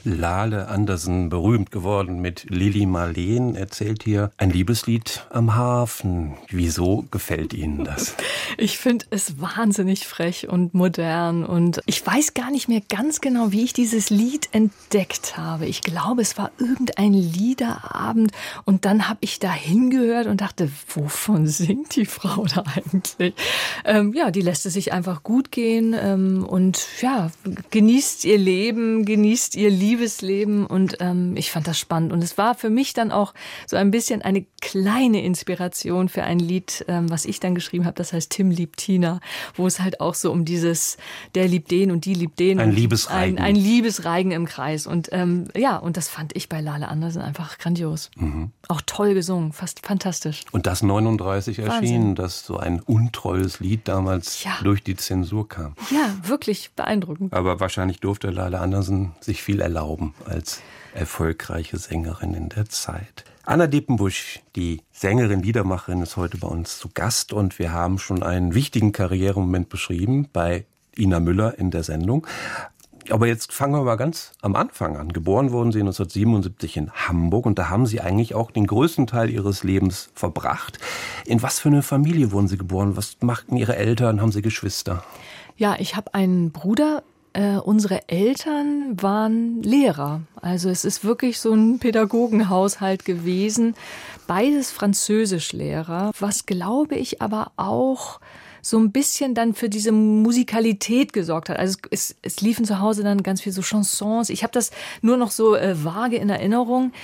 Lale Andersen, berühmt geworden mit Lili Marleen, erzählt hier ein Liebeslied am Hafen. Wieso gefällt Ihnen das? Ich finde es wahnsinnig frech und modern und ich weiß gar nicht mehr ganz genau, wie ich dieses Lied entdeckt habe. Ich glaube, es war irgendein Liederabend und dann habe ich da hingehört und dachte, wovon singt die Frau da eigentlich? Die lässt es sich einfach gut gehen und genießt ihr Leben, genießt ihr Liebesleben und ich fand das spannend. Und es war für mich dann auch so ein bisschen eine kleine Inspiration für ein Lied, was ich dann geschrieben habe, das heißt Tim liebt Tina, wo es halt auch so um dieses, der liebt den und die liebt den. Ein Liebesreigen. Ein Liebesreigen im Kreis. Und und das fand ich bei Lale Andersen einfach grandios. Mhm. Auch toll gesungen, fast fantastisch. Und das 39 erschienen, dass so ein untreues Lied damals durch die Zensur kam. Ja, wirklich beeindruckend. Aber wahrscheinlich durfte Lale Andersen sich viel erlauben als erfolgreiche Sängerin in der Zeit. Anna Diepenbusch, die Sängerin, Liedermacherin, ist heute bei uns zu Gast und wir haben schon einen wichtigen Karrieremoment beschrieben bei Ina Müller in der Sendung. Aber jetzt fangen wir mal ganz am Anfang an. Geboren wurden Sie 1977 in Hamburg und da haben Sie eigentlich auch den größten Teil Ihres Lebens verbracht. In was für eine Familie wurden Sie geboren? Was machten Ihre Eltern? Haben Sie Geschwister? Ja, ich habe einen Bruder. Unsere Eltern waren Lehrer. Also es ist wirklich so ein Pädagogenhaushalt gewesen. Beides Französischlehrer, was glaube ich aber auch so ein bisschen dann für diese Musikalität gesorgt hat. Also es liefen zu Hause dann ganz viel so Chansons. Ich habe das nur noch so vage in Erinnerung.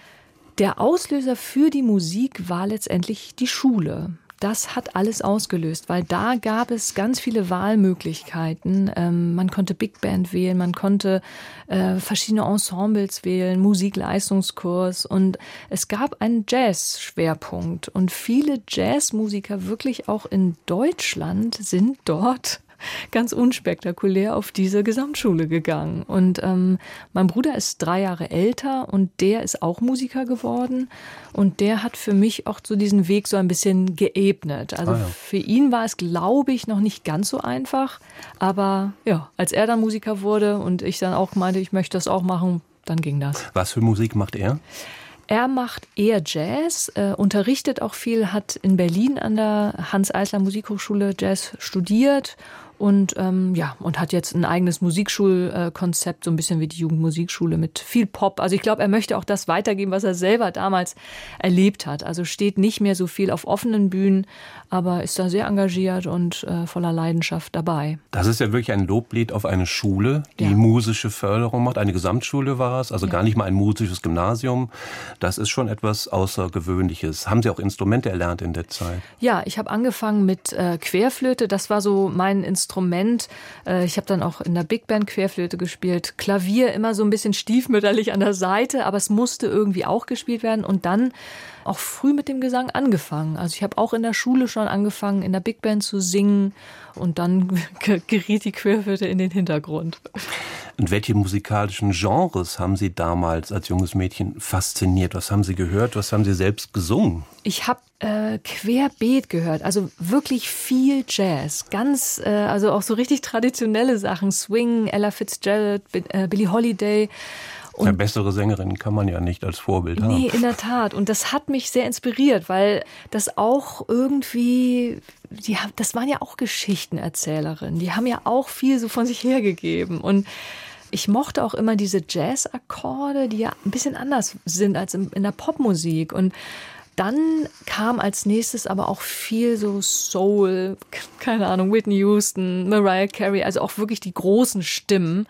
Der Auslöser für die Musik war letztendlich die Schule. Das hat alles ausgelöst, weil da gab es ganz viele Wahlmöglichkeiten. Man konnte Big Band wählen, man konnte verschiedene Ensembles wählen, Musikleistungskurs und es gab einen Jazz-Schwerpunkt. Und viele Jazzmusiker, wirklich auch in Deutschland, sind dort ganz unspektakulär auf diese Gesamtschule gegangen. Und mein Bruder ist 3 Jahre älter und der ist auch Musiker geworden. Und der hat für mich auch so diesen Weg so ein bisschen geebnet. Also für ihn war es, glaube ich, noch nicht ganz so einfach. Aber ja, als er dann Musiker wurde und ich dann auch meinte, ich möchte das auch machen, dann ging das. Was für Musik macht er? Er macht eher Jazz, unterrichtet auch viel, hat in Berlin an der Hanns-Eisler-Musikhochschule Jazz studiert und hat jetzt ein eigenes Musikschulkonzept, so ein bisschen wie die Jugendmusikschule mit viel Pop. Also ich glaube, er möchte auch das weitergeben, was er selber damals erlebt hat. Also steht nicht mehr so viel auf offenen Bühnen, aber ist da sehr engagiert und voller Leidenschaft dabei. Das ist ja wirklich ein Loblied auf eine Schule, die musische Förderung macht. Eine Gesamtschule war es, also gar nicht mal ein musisches Gymnasium. Das ist schon etwas Außergewöhnliches. Haben Sie auch Instrumente erlernt in der Zeit? Ja, ich habe angefangen mit Querflöte. Das war so mein Instrument. Ich habe dann auch in der Big Band Querflöte gespielt. Klavier immer so ein bisschen stiefmütterlich an der Seite, aber es musste irgendwie auch gespielt werden. Und dann auch früh mit dem Gesang angefangen. Also ich habe auch in der Schule schon angefangen, in der Big Band zu singen. Und dann geriet die Querflöte in den Hintergrund. Und welche musikalischen Genres haben Sie damals als junges Mädchen fasziniert? Was haben Sie gehört? Was haben Sie selbst gesungen? Ich habe querbeet gehört, also wirklich viel Jazz, also auch so richtig traditionelle Sachen, Swing, Ella Fitzgerald, Billie Holiday. Eine bessere Sängerin kann man ja nicht als Vorbild haben. Nee, in der Tat. Und das hat mich sehr inspiriert, weil das auch irgendwie, das waren ja auch Geschichtenerzählerinnen. Die haben ja auch viel so von sich hergegeben. Und ich mochte auch immer diese Jazz-Akkorde, die ja ein bisschen anders sind als in der Popmusik. Und dann kam als nächstes aber auch viel so Soul, keine Ahnung, Whitney Houston, Mariah Carey, also auch wirklich die großen Stimmen,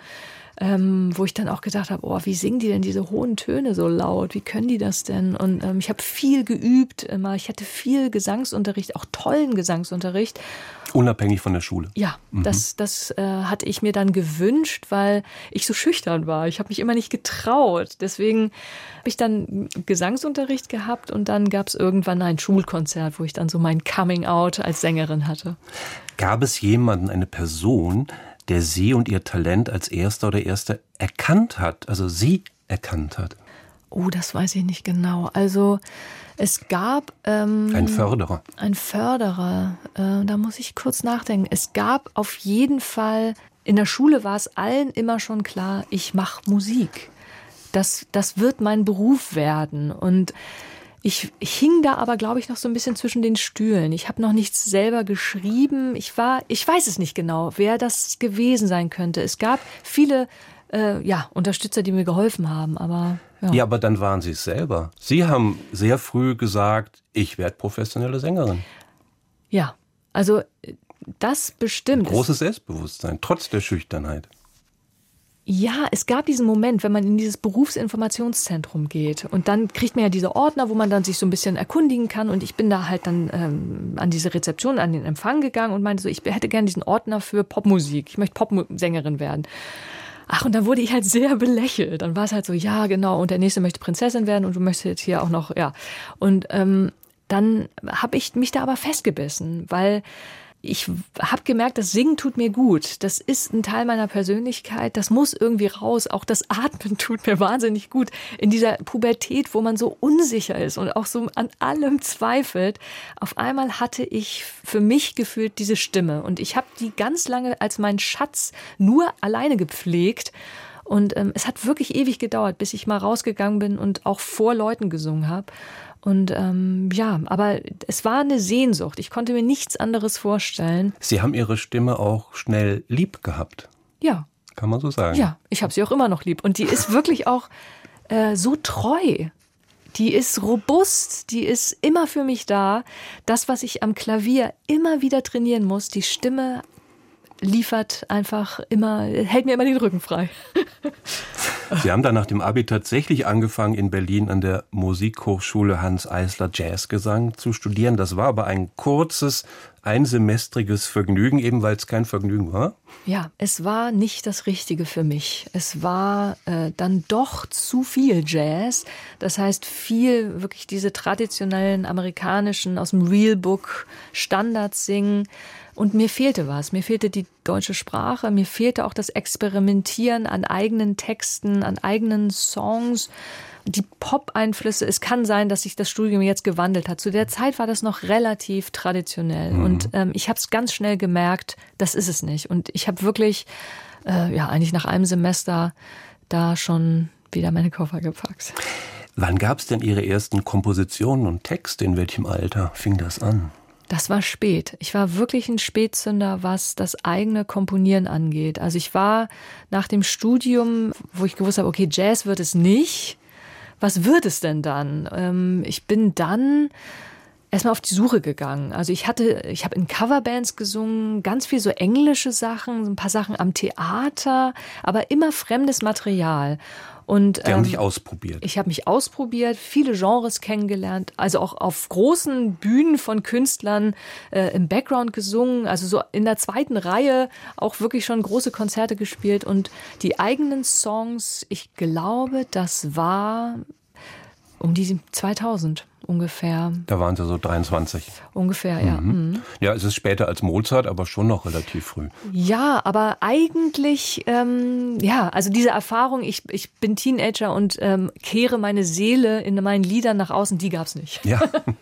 wo ich dann auch gedacht habe, wie singen die denn diese hohen Töne so laut? Wie können die das denn? Und ich habe viel geübt immer. Ich hatte viel Gesangsunterricht, auch tollen Gesangsunterricht. Unabhängig von der Schule? Ja, das hatte ich mir dann gewünscht, weil ich so schüchtern war. Ich habe mich immer nicht getraut. Deswegen habe ich dann Gesangsunterricht gehabt und dann gab es irgendwann ein Schulkonzert, wo ich dann so mein Coming-out als Sängerin hatte. Gab es jemanden, eine Person, der Sie und Ihr Talent als Erster oder Erste erkannt hat, also Sie erkannt hat? Oh, das weiß ich nicht genau. Also es gab ein Förderer. Ein Förderer, da muss ich kurz nachdenken. Es gab auf jeden Fall, in der Schule war es allen immer schon klar, ich mache Musik. das wird mein Beruf werden. Und ich hing da aber, glaube ich, noch so ein bisschen zwischen den Stühlen. Ich habe noch nichts selber geschrieben. Ich weiß es nicht genau, wer das gewesen sein könnte. Es gab viele Unterstützer, die mir geholfen haben, aber Ja, aber dann waren Sie es selber. Sie haben sehr früh gesagt, ich werde professionelle Sängerin. Ja, also das bestimmt. Großes Selbstbewusstsein, trotz der Schüchternheit. Ja, es gab diesen Moment, wenn man in dieses Berufsinformationszentrum geht und dann kriegt man ja diese Ordner, wo man dann sich so ein bisschen erkundigen kann und ich bin da halt dann an diese Rezeption, an den Empfang gegangen und meinte so, ich hätte gerne diesen Ordner für Popmusik, ich möchte Popsängerin werden. Ach, und dann wurde ich halt sehr belächelt. Dann war es halt so, ja, genau, und der Nächste möchte Prinzessin werden und du möchtest jetzt hier auch noch, ja. Und dann habe ich mich da aber festgebissen, weil ich habe gemerkt, das Singen tut mir gut. Das ist ein Teil meiner Persönlichkeit. Das muss irgendwie raus. Auch das Atmen tut mir wahnsinnig gut. In dieser Pubertät, wo man so unsicher ist und auch so an allem zweifelt. Auf einmal hatte ich für mich gefühlt diese Stimme. Und ich habe die ganz lange als meinen Schatz nur alleine gepflegt. Und es hat wirklich ewig gedauert, bis ich mal rausgegangen bin und auch vor Leuten gesungen habe. Und aber es war eine Sehnsucht. Ich konnte mir nichts anderes vorstellen. Sie haben Ihre Stimme auch schnell lieb gehabt. Ja. Kann man so sagen. Ja, ich habe sie auch immer noch lieb. Und die ist wirklich auch so treu. Die ist robust, die ist immer für mich da. Das, was ich am Klavier immer wieder trainieren muss, die Stimme liefert einfach immer, hält mir immer den Rücken frei. Sie haben dann nach dem Abi tatsächlich angefangen, in Berlin an der Musikhochschule Hanns Eisler Jazzgesang zu studieren. Das war aber ein kurzes, einsemestriges Vergnügen, eben weil es kein Vergnügen war. Ja, es war nicht das Richtige für mich. Es war dann doch zu viel Jazz. Das heißt, viel wirklich diese traditionellen amerikanischen, aus dem Real Book Standards singen. Und mir fehlte was. Mir fehlte die deutsche Sprache. Mir fehlte auch das Experimentieren an eigenen Texten, an eigenen Songs. Die Pop-Einflüsse. Es kann sein, dass sich das Studium jetzt gewandelt hat. Zu der Zeit war das noch relativ traditionell. Und ich habe es ganz schnell gemerkt, das ist es nicht. Und ich habe wirklich, eigentlich nach einem Semester da schon wieder meine Koffer gepackt. Wann gab es denn Ihre ersten Kompositionen und Texte? In welchem Alter fing das an? Das war spät. Ich war wirklich ein Spätzünder, was das eigene Komponieren angeht. Also ich war nach dem Studium, wo ich gewusst habe, okay, Jazz wird es nicht. Was wird es denn dann? Ich bin dann erstmal auf die Suche gegangen. Also ich habe in Coverbands gesungen, ganz viel so englische Sachen, ein paar Sachen am Theater, aber immer fremdes Material. Und, Sie haben sich ausprobiert. Ich habe mich ausprobiert, viele Genres kennengelernt, also auch auf großen Bühnen von Künstlern im Background gesungen, also so in der zweiten Reihe auch wirklich schon große Konzerte gespielt und die eigenen Songs, ich glaube, das war um die 2000 ungefähr. Da waren Sie so 23. Ungefähr, ja. Mhm. Ja, es ist später als Mozart, aber schon noch relativ früh. Ja, aber eigentlich, also diese Erfahrung, ich bin Teenager und kehre meine Seele in meinen Liedern nach außen, die gab's nicht. Ja.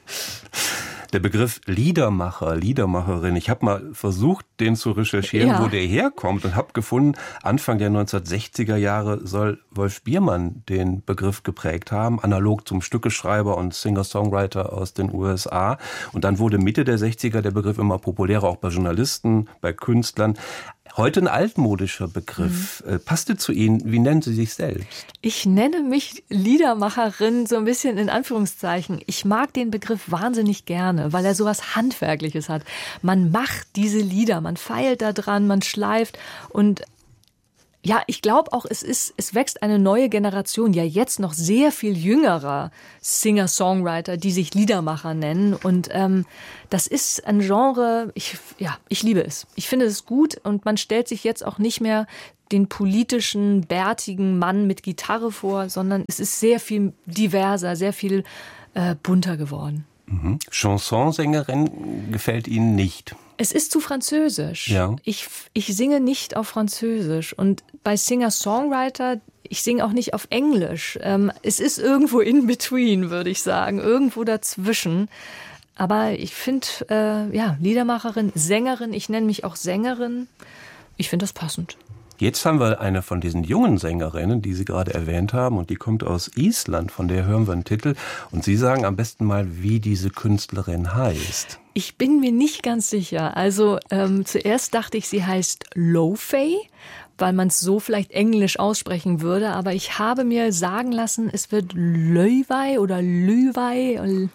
Der Begriff Liedermacher, Liedermacherin, ich habe mal versucht, den zu recherchieren, wo der herkommt und habe gefunden, Anfang der 1960er Jahre soll Wolf Biermann den Begriff geprägt haben, analog zum Stückeschreiber und Singer-Songwriter aus den USA. Und dann wurde Mitte der 60er der Begriff immer populärer, auch bei Journalisten, bei Künstlern. Heute ein altmodischer Begriff. Passte zu Ihnen. Wie nennen Sie sich selbst? Ich nenne mich Liedermacherin, so ein bisschen in Anführungszeichen. Ich mag den Begriff wahnsinnig gerne, weil er sowas Handwerkliches hat. Man macht diese Lieder, man feilt da dran, man schleift und ja, ich glaube auch, es wächst eine neue Generation, ja jetzt noch sehr viel jüngerer Singer-Songwriter, die sich Liedermacher nennen. Und das ist ein Genre, ich liebe es. Ich finde es gut und man stellt sich jetzt auch nicht mehr den politischen, bärtigen Mann mit Gitarre vor, sondern es ist sehr viel diverser, sehr viel bunter geworden. Mhm. Chansonsängerin gefällt Ihnen nicht? Es ist zu französisch. Ja. Ich singe nicht auf Französisch. Und bei Singer-Songwriter, ich singe auch nicht auf Englisch. Es ist irgendwo in between, würde ich sagen. Irgendwo dazwischen. Aber ich finde, Liedermacherin, Sängerin, ich nenne mich auch Sängerin. Ich finde das passend. Jetzt haben wir eine von diesen jungen Sängerinnen, die Sie gerade erwähnt haben, und die kommt aus Island, von der hören wir einen Titel. Und Sie sagen am besten mal, wie diese Künstlerin heißt. Ich bin mir nicht ganz sicher. Also zuerst dachte ich, sie heißt Lofey, weil man es so vielleicht englisch aussprechen würde. Aber ich habe mir sagen lassen, es wird Löwei oder Lüwei.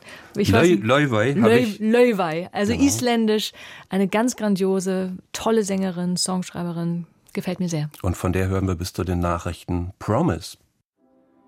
Löwei, also genau. Isländisch. Eine ganz grandiose, tolle Sängerin, Songschreiberin. Gefällt mir sehr. Und von der hören wir bis zu den Nachrichten Promise.